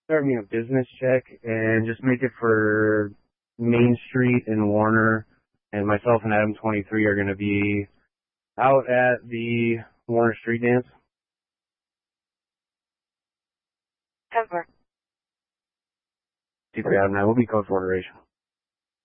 start me a business check and just make it for Main Street in Warner. And myself and Adam 23 are going to be out at the Warner Street Dance. Cover. Adam and I will be code for Oration.